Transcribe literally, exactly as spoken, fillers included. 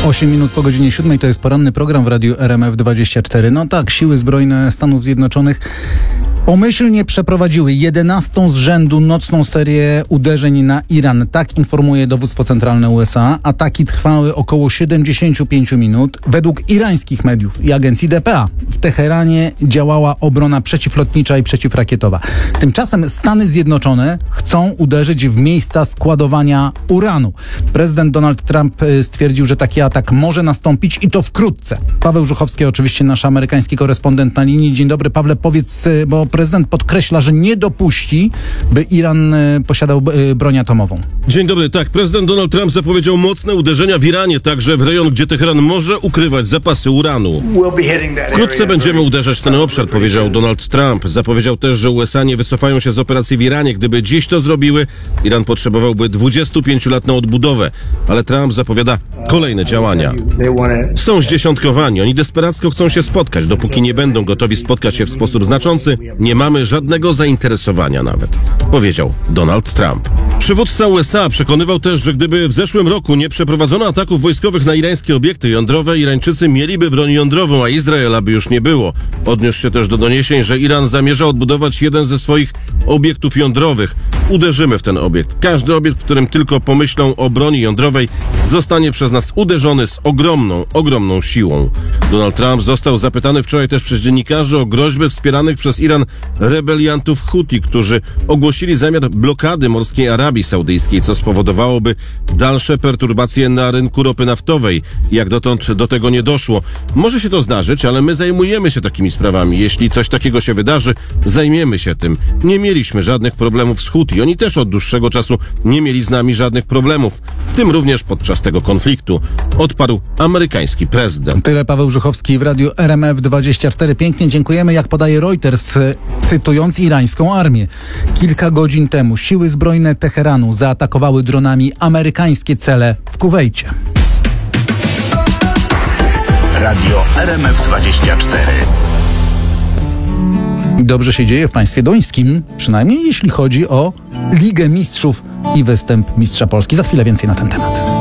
osiem minut po godzinie siódmej to jest poranny program w Radiu R M F dwadzieścia cztery. No tak, siły zbrojne Stanów Zjednoczonych pomyślnie przeprowadziły jedenastą z rzędu nocną serię uderzeń na Iran. Tak informuje dowództwo centralne U S A. Ataki trwały około siedemdziesiąt pięć minut. Według irańskich mediów i agencji D P A w Teheranie działała obrona przeciwlotnicza i przeciwrakietowa. Tymczasem Stany Zjednoczone chcą uderzyć w miejsca składowania uranu. Prezydent Donald Trump stwierdził, że taki atak może nastąpić i to wkrótce. Paweł Żuchowski, oczywiście nasz amerykański korespondent na linii. Dzień dobry, Pawle, powiedz, bo prezydent podkreśla, że nie dopuści, by Iran posiadał broń atomową. Dzień dobry. Tak, prezydent Donald Trump zapowiedział mocne uderzenia w Iranie, także w rejon, gdzie Teheran może ukrywać zapasy uranu. Wkrótce będziemy uderzać w ten obszar, powiedział Donald Trump. Zapowiedział też, że U S A nie wycofają się z operacji w Iranie. Gdyby dziś to zrobiły, Iran potrzebowałby dwudziestu pięciu lat na odbudowę. Ale Trump zapowiada kolejne działania. Są zdziesiątkowani. Oni desperacko chcą się spotkać. Dopóki nie będą gotowi spotkać się w sposób znaczący, nie mamy żadnego zainteresowania nawet, powiedział Donald Trump. Przywódca U S A przekonywał też, że gdyby w zeszłym roku nie przeprowadzono ataków wojskowych na irańskie obiekty jądrowe, Irańczycy mieliby broń jądrową, a Izraela by już nie było. Odniósł się też do doniesień, że Iran zamierza odbudować jeden ze swoich obiektów jądrowych. Uderzymy w ten obiekt. Każdy obiekt, w którym tylko pomyślą o broni jądrowej, zostanie przez nas uderzony z ogromną, ogromną siłą. Donald Trump został zapytany wczoraj też przez dziennikarzy o groźby wspieranych przez Iran rebeliantów Huti, którzy ogłosili zamiar blokady morskiej Arabii Saudyjskiej, co spowodowałoby dalsze perturbacje na rynku ropy naftowej. Jak dotąd do tego nie doszło. Może się to zdarzyć, ale my zajmujemy się takimi sprawami. Jeśli coś takiego się wydarzy, zajmiemy się tym. Nie mieliśmy żadnych problemów z Huti. Oni też od dłuższego czasu nie mieli z nami żadnych problemów, w tym również podczas tego konfliktu, odparł amerykański prezydent. Tyle Paweł Żuchowski w Radiu R M F dwadzieścia cztery. Pięknie dziękujemy. Jak podaje Reuters, cytując irańską armię. Kilka godzin temu siły zbrojne Teheranu zaatakowały dronami amerykańskie cele w Kuwejcie. Radio R M F dwadzieścia cztery. Dobrze się dzieje w państwie duńskim, przynajmniej jeśli chodzi o Ligę Mistrzów i występ mistrza Polski. Za chwilę więcej na ten temat.